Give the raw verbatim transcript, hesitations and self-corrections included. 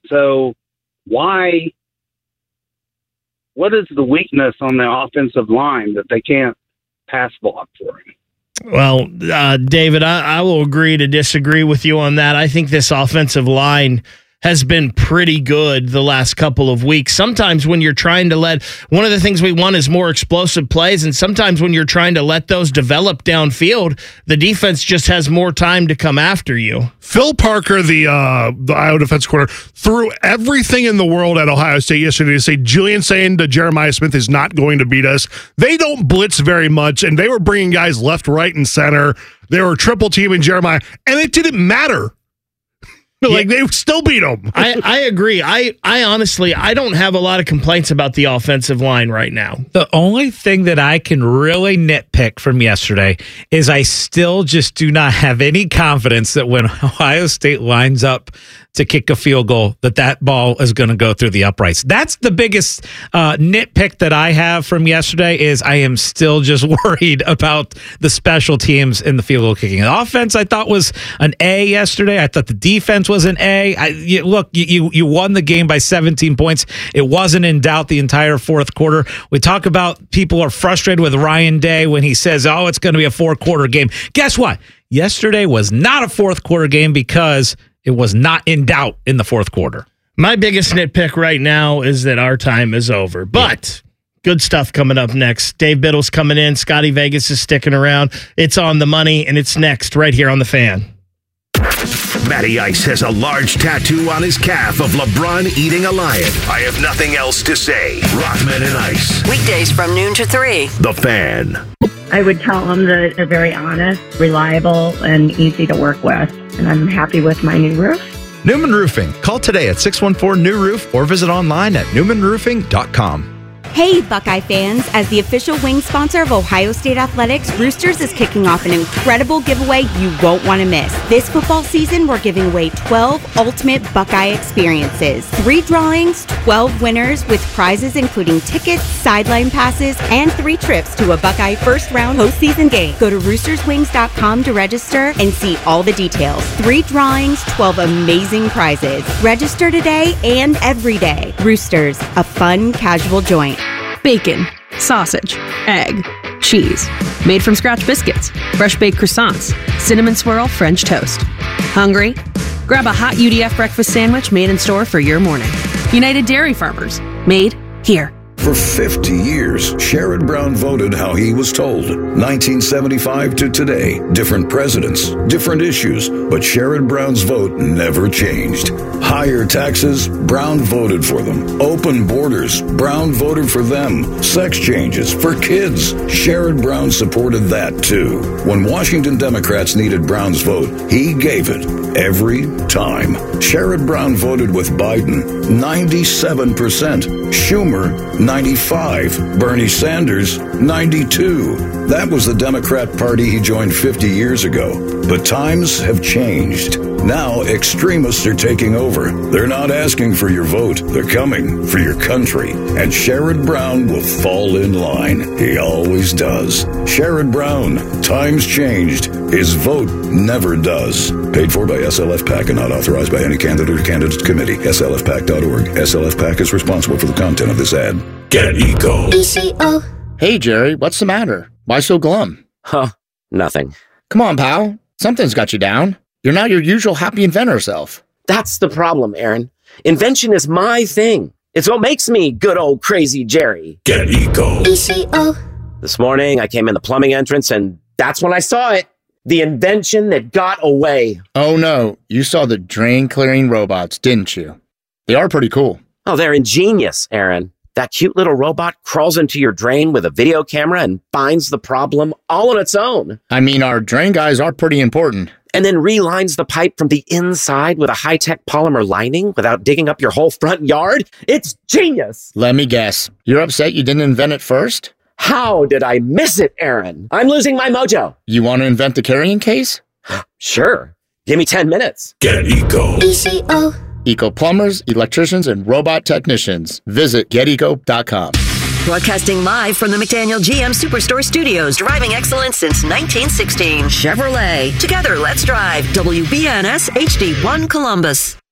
So why, what is the weakness on the offensive line that they can't pass block for him? Well, uh, David, I, I will agree to disagree with you on that. I think this offensive line has been pretty good the last couple of weeks. Sometimes when you're trying to let, one of the things we want is more explosive plays, and sometimes when you're trying to let those develop downfield, the defense just has more time to come after you. Phil Parker, the uh, the Iowa defense coordinator, threw everything in the world at Ohio State yesterday to say Julian saying to Jeremiah Smith is not going to beat us. They don't blitz very much, and they were bringing guys left, right, and center. They were triple teaming Jeremiah, and it didn't matter. Like, they still beat them. I, I agree. I, I honestly, I don't have a lot of complaints about the offensive line right now. The only thing that I can really nitpick from yesterday is I still just do not have any confidence that when Ohio State lines up to kick a field goal, that that ball is going to go through the uprights. That's the biggest uh, nitpick that I have from yesterday is I am still just worried about the special teams in the field goal kicking. The offense I thought was an A yesterday. I thought the defense was an A. I, you, look, you you won the game by seventeen points. It wasn't in doubt the entire fourth quarter. We talk about people are frustrated with Ryan Day when he says, oh, it's going to be a four-quarter game. Guess what? Yesterday was not a fourth-quarter game because it was not in doubt in the fourth quarter. My biggest nitpick right now is that our time is over. But good stuff coming up next. Dave Biddle's coming in. Scotty Vegas is sticking around. It's on the money, and it's next right here on The Fan. Matty Ice has a large tattoo on his calf of LeBron eating a lion. I have nothing else to say. Rothman and Ice. Weekdays from noon to three. The Fan. I would tell them that they're very honest, reliable, and easy to work with. And I'm happy with my new roof. Newman Roofing. Call today at six one four, N E W Roof or visit online at newman roofing dot com. Hey, Buckeye fans. As the official wing sponsor of Ohio State Athletics, Roosters is kicking off an incredible giveaway you won't want to miss. This football season, we're giving away twelve ultimate Buckeye experiences. Three drawings, twelve winners with prizes including tickets, sideline passes, and three trips to a Buckeye first-round postseason game. Go to roosters wings dot com to register and see all the details. Three drawings, twelve amazing prizes. Register today and every day. Roosters, a fun, casual joint. Bacon, sausage, egg, cheese, made from scratch biscuits, fresh baked croissants, cinnamon swirl French toast. Hungry? Grab a hot U D F breakfast sandwich made in store for your morning. United Dairy Farmers, made here. For fifty years, Sherrod Brown voted how he was told. nineteen seventy-five to today, different presidents, different issues, but Sherrod Brown's vote never changed. Higher taxes, Brown voted for them. Open borders, Brown voted for them. Sex changes for kids, Sherrod Brown supported that too. When Washington Democrats needed Brown's vote, he gave it every time. Sherrod Brown voted with Biden, ninety-seven percent. Schumer, ninety-five. Bernie Sanders, ninety-two. That was the Democrat Party he joined fifty years ago. But times have changed. Now extremists are taking over. They're not asking for your vote. They're coming for your country. And Sherrod Brown will fall in line. He always does. Sherrod Brown, times changed. His vote never does. Paid for by S L F PAC and not authorized by any candidate or candidate committee. S L F pac dot org. S L F PAC is responsible for the content of this ad. Get Eco. E C O. Hey, Jerry, what's the matter? Why so glum? Huh, nothing. Come on, pal. Something's got you down. You're not your usual happy inventor self. That's the problem, Aaron. Invention is my thing. It's what makes me good old crazy Jerry. Get Eco. E C O. This morning, I came in the plumbing entrance, and that's when I saw it. The invention that got away. Oh, no. You saw the drain clearing robots, didn't you? They are pretty cool. Oh, they're ingenious, Aaron. That cute little robot crawls into your drain with a video camera and finds the problem all on its own. I mean, our drain guys are pretty important. And then relines the pipe from the inside with a high-tech polymer lining without digging up your whole front yard. It's genius. Let me guess. You're upset you didn't invent it first? How did I miss it, Aaron? I'm losing my mojo. You want to invent the carrying case? Sure. Give me ten minutes. Get Eco. E C O. Eco plumbers, electricians, and robot technicians. Visit get eco dot com. Broadcasting live from the McDaniel G M Superstore Studios. Driving excellence since nineteen sixteen. Chevrolet. Together, let's drive. W B N S H D one Columbus.